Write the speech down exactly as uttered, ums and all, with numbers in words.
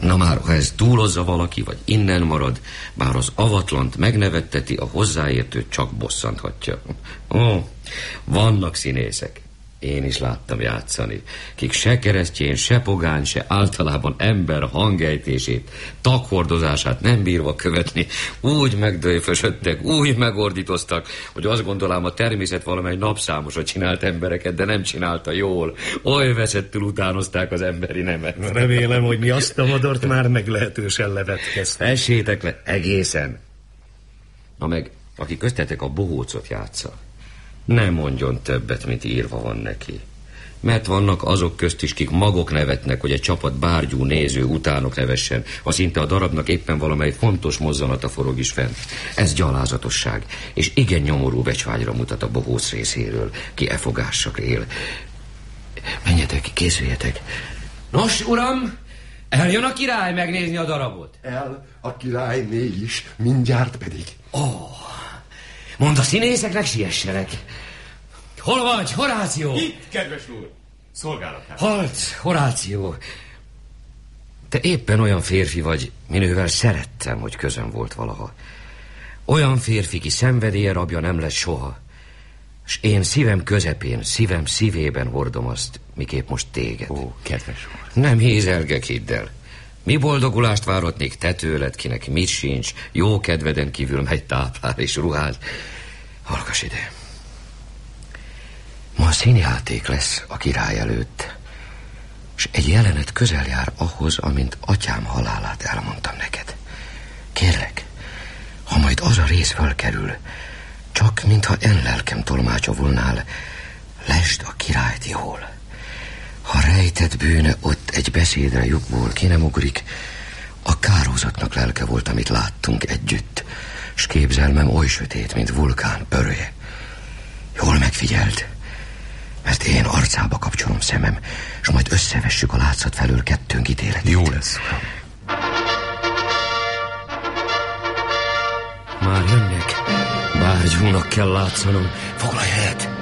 Na már, ha ez túlozza valaki, vagy innen marad, bár az avatlant megnevetteti, a hozzáértőt csak bosszanthatja. Ó, vannak színészek. Én is láttam játszani, kik se keresztjén, se pogány, se általában ember hangejtését, taghordozását nem bírva követni, úgy megdőfösödtek, úgy megordítoztak, hogy azt gondolám, a természet valamely napszámosat csinált embereket, de nem csinálta jól. Oly veszettül utánozták az emberi nemet. Remélem, hogy mi azt a madart már meglehetősen levetkeztek. Essétek le egészen. Na meg, aki köztetek a bohócot játsza, ne mondjon többet, mint írva van neki. Mert vannak azok közt is, kik magok nevetnek, hogy egy csapat bárgyú néző utánok nevessen, ha szinte a darabnak éppen valamely fontos mozzanata forog is fent. Ez gyalázatosság, és igen nyomorú becsvágyra mutat a bohóc részéről, ki e fogással él. Menjetek, készüljetek. Nos, uram, eljön a király megnézni a darabot. El a királyné is, mindjárt pedig. Ó, oh, mondd a színészeknek, siessenek. Hol vagy, Horáció? Itt, kedves úr, szolgálatát. Halt, Horáció. Te éppen olyan férfi vagy, minővel szerettem, hogy közöm volt valaha. Olyan férfi, ki szenvedélye rabja nem lesz soha. S én szívem közepén, szívem szívében hordom azt, miképp most téged. Ó, kedves úr. Nem hézelgek, hidd el. Mi boldogulást várhatnék te tőled, kinek mit sincs, jó kedveden kívül megy táplál és ruház. Hallgass ide. Ma színjáték lesz a király előtt, és egy jelenet közel jár ahhoz, amint atyám halálát elmondtam neked. Kérlek, ha majd az a rész fölkerül, csak mintha en lelkem tolmácsa volnál, lesd a királyt jól. Ha rejtett bűne ott egy beszédre lyukból ki nem ugrik, a kárhozatnak lelke volt, amit láttunk együtt, s képzelmem oly sötét, mint vulkán pöröje. Jól megfigyeld, mert én arcába kapcsolom szemem, és majd összevessük a látszat felől kettőnk ítéletét. Jó lesz, uram. Már jönnek. Bárgyúnak kell látszanom. Foglalj helyet.